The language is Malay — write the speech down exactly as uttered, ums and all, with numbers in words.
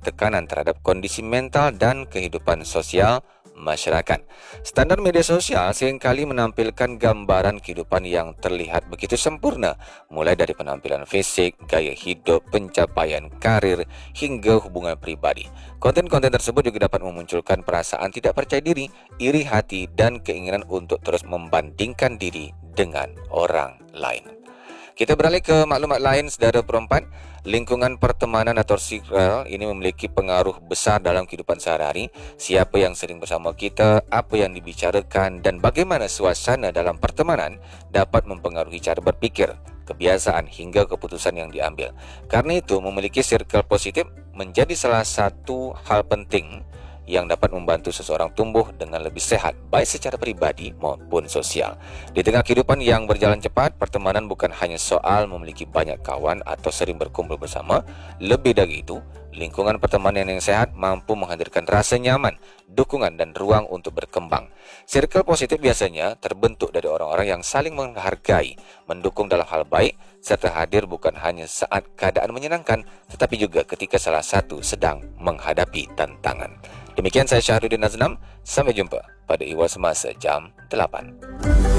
tekanan terhadap kondisi mental dan kehidupan sosial masyarakat. Standar media sosial seringkali menampilkan gambaran kehidupan yang terlihat begitu sempurna, mulai dari penampilan fisik, gaya hidup, pencapaian karir, hingga hubungan pribadi. Konten-konten tersebut juga dapat memunculkan perasaan tidak percaya diri, iri hati, dan keinginan untuk terus membandingkan diri dengan orang lain. Kita beralih ke maklumat lain, saudara perempuan. Lingkungan pertemanan atau circle ini memiliki pengaruh besar dalam kehidupan sehari-hari. Siapa yang sering bersama kita, apa yang dibicarakan, dan bagaimana suasana dalam pertemanan dapat mempengaruhi cara berpikir, kebiasaan, hingga keputusan yang diambil. Karena itu, memiliki circle positif menjadi salah satu hal penting yang dapat membantu seseorang tumbuh dengan lebih sehat, baik secara pribadi maupun sosial. Di tengah kehidupan yang berjalan cepat, pertemanan bukan hanya soal memiliki banyak kawan atau sering berkumpul bersama. Lebih dari itu, lingkungan pertemanan yang sehat mampu menghadirkan rasa nyaman, dukungan, dan ruang untuk berkembang. Circle positif biasanya terbentuk dari orang-orang yang saling menghargai, mendukung dalam hal baik, serta hadir bukan hanya saat keadaan menyenangkan, tetapi juga ketika salah satu sedang menghadapi tantangan. Demikian saya Syahrudin Aznam, sampai jumpa pada Iwa Semasa jam delapan.